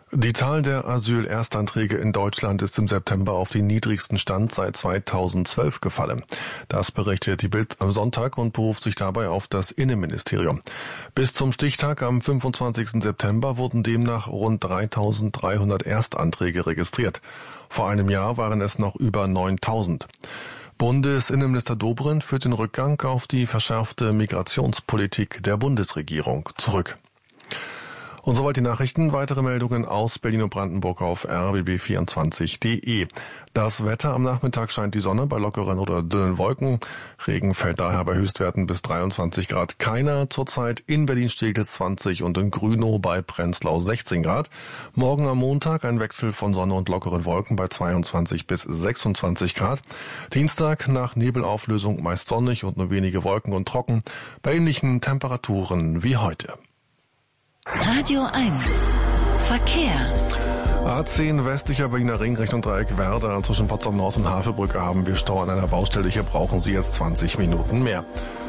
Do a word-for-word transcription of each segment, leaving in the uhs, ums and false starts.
Die Zahl der Asyl-Erstanträge in Deutschland ist im September auf den niedrigsten Stand seit zweitausendzwölf gefallen. Das berichtet die Bild am Sonntag und beruft sich dabei auf das Innenministerium. Bis zum Stichtag am fünfundzwanzigsten September wurden demnach rund dreitausenddreihundert Erstanträge registriert. Vor einem Jahr waren es noch über neuntausend. Bundesinnenminister Dobrindt führt den Rückgang auf die verschärfte Migrationspolitik der Bundesregierung zurück. Und soweit die Nachrichten. Weitere Meldungen aus Berlin und Brandenburg auf r b b vierundzwanzig punkt d e. Das Wetter: Am Nachmittag scheint die Sonne bei lockeren oder dünnen Wolken. Regen fällt daher bei Höchstwerten bis dreiundzwanzig Grad keiner. Zurzeit in Berlin-Steglitz zwanzig und in Grünow bei Prenzlau sechzehn Grad. Morgen am Montag ein Wechsel von Sonne und lockeren Wolken bei zweiundzwanzig bis sechsundzwanzig Grad. Dienstag nach Nebelauflösung meist sonnig und nur wenige Wolken und trocken. Bei ähnlichen Temperaturen wie heute. Radio eins Verkehr. A zehn westlicher Berliner Ring Richtung Dreieck Werder. Zwischen Potsdam Nord und Havelbrücke haben wir Stau an einer Baustelle. Hier brauchen Sie jetzt zwanzig Minuten mehr.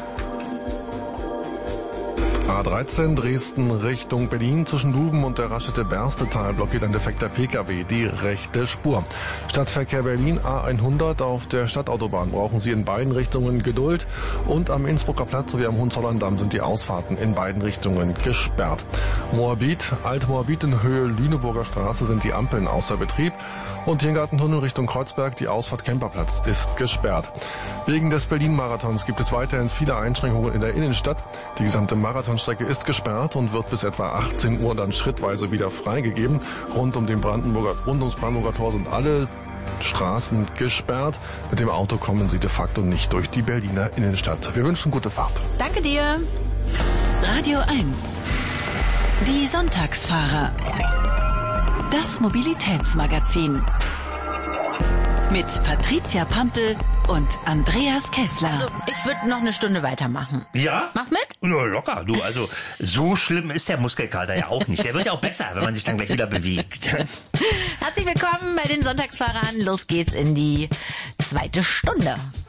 A dreizehn Dresden Richtung Berlin. Zwischen Luben und der Raststätte Berstetal blockiert ein defekter P K W die rechte Spur. Stadtverkehr Berlin A hundert auf der Stadtautobahn brauchen Sie in beiden Richtungen Geduld. Und am Innsbrucker Platz sowie am Hohenzollern-Damm sind die Ausfahrten in beiden Richtungen gesperrt. Moabit, Alt-Moabit in Höhe Lüneburger Straße sind die Ampeln außer Betrieb. Und Tiergartentunnel Richtung Kreuzberg, die Ausfahrt Kemperplatz ist gesperrt. Wegen des Berlin-Marathons gibt es weiterhin viele Einschränkungen in der Innenstadt. Die gesamte Marathonstrecke ist gesperrt und wird bis etwa achtzehn Uhr dann schrittweise wieder freigegeben. Rund um den Brandenburger, rund ums Brandenburger Tor sind alle Straßen gesperrt. Mit dem Auto kommen Sie de facto nicht durch die Berliner Innenstadt. Wir wünschen gute Fahrt. Danke dir. Radio eins. Die Sonntagsfahrer. Das Mobilitätsmagazin. Mit Patricia Pampel und Andreas Kessler. Also, ich würde noch eine Stunde weitermachen. Ja? Machst mit? Na, locker, du. Also, so schlimm ist der Muskelkater ja auch nicht. Der wird ja auch besser, wenn man sich dann gleich wieder bewegt. Herzlich willkommen bei den Sonntagsfahrern. Los geht's in die zweite Stunde.